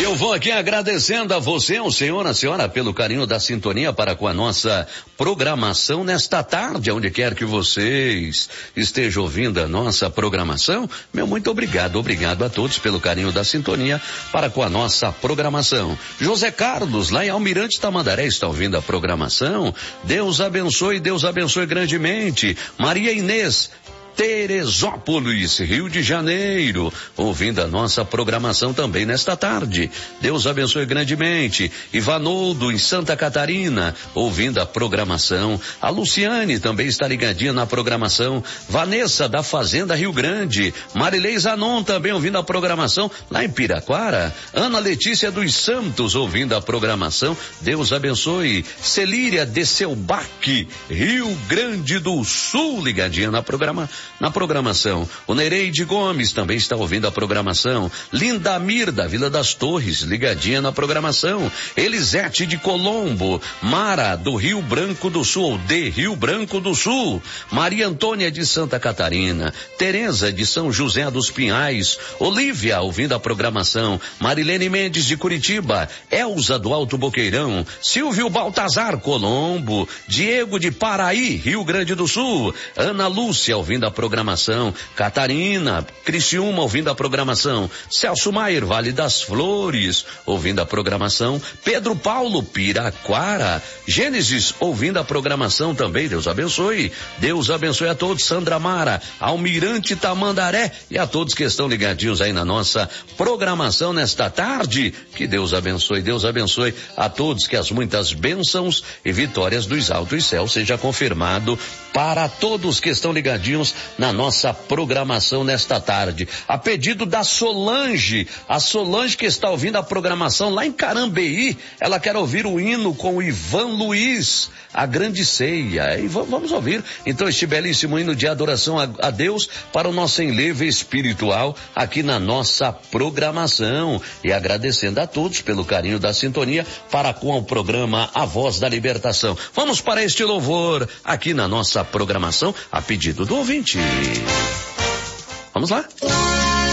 Eu vou aqui agradecendo a você, o senhor, a senhora, pelo carinho da sintonia para com a nossa programação nesta tarde, onde quer que vocês estejam ouvindo a nossa programação. Meu muito obrigado a todos pelo carinho da sintonia para com a nossa programação. José Carlos, lá em Almirante Tamandaré, está ouvindo a programação. Deus abençoe grandemente. Maria Inês, Teresópolis, Rio de Janeiro, ouvindo a nossa programação também nesta tarde. Deus abençoe grandemente. Ivanoldo, em Santa Catarina, ouvindo a programação. A Luciane também está ligadinha na programação. Vanessa, da Fazenda Rio Grande. Marilei Zanon também ouvindo a programação lá em Piraquara. Ana Letícia dos Santos ouvindo a programação. Deus abençoe. Celíria de Selbac, Rio Grande do Sul, ligadinha na programação. O Nereide Gomes também está ouvindo a programação. Lindamir, da Vila das Torres, ligadinha na programação. Elisete de Colombo. Mara, do Rio Branco do Sul, ou de Rio Branco do Sul. Maria Antônia, de Santa Catarina. Tereza, de São José dos Pinhais. Olívia, ouvindo a programação. Marilene Mendes, de Curitiba. Elza, do Alto Boqueirão. Silvio Baltazar, Colombo. Diego, de Paraí, Rio Grande do Sul. Ana Lúcia, ouvindo a programação. Catarina, Criciúma, ouvindo a programação. Celso Maier, Vale das Flores, ouvindo a programação. Pedro Paulo, Piraquara. Gênesis, ouvindo a programação também. Deus abençoe a todos. Sandra Mara, Almirante Tamandaré, e a todos que estão ligadinhos aí na nossa programação nesta tarde. Que Deus abençoe a todos, que as muitas bênçãos e vitórias dos altos céus seja confirmado para todos que estão ligadinhos na nossa programação nesta tarde. A pedido da Solange, a Solange que está ouvindo a programação lá em Carambeí, ela quer ouvir o hino com o Ivan Luiz, a Grande Ceia. E vamos ouvir então este belíssimo hino de adoração a Deus para o nosso enlevo espiritual aqui na nossa programação, e agradecendo a todos pelo carinho da sintonia para com o programa A Voz da Libertação. Vamos para este louvor aqui na nossa programação a pedido do ouvinte. Vamos lá?